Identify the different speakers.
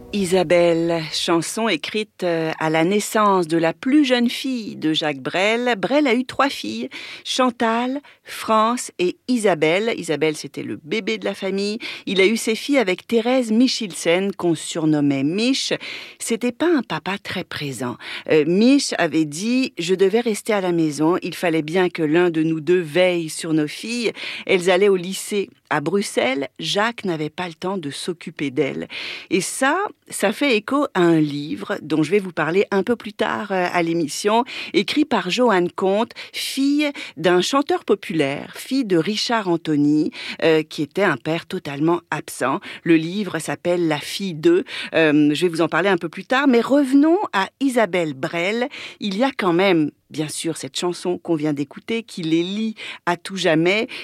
Speaker 1: Isabelle, chanson écrite à la naissance de la plus jeune fille de Jacques Brel. Brel a eu 3 filles, Chantal, France et Isabelle. Isabelle, c'était le bébé de la famille. Il a eu ses filles avec Thérèse Michelsen, qu'on surnommait Mich. C'était pas un papa très présent. Mich avait dit « Je devais rester à la maison. Il fallait bien que l'un de nous deux veille sur nos filles. » Elles allaient au lycée à Bruxelles. Jacques n'avait pas le temps de s'occuper d'elles. Et ça fait écho à un livre dont je vais vous parler un peu plus tard à l'émission, écrit par Joanne Comte, fille d'un chanteur populaire, fille de Richard Anthony, qui était un père totalement absent. Le livre s'appelle La fille d'eux. Je vais vous en parler un peu plus tard, mais revenons à Isabelle Brel. Il y a quand même, bien sûr, cette chanson qu'on vient d'écouter, qui les lie à tout jamais.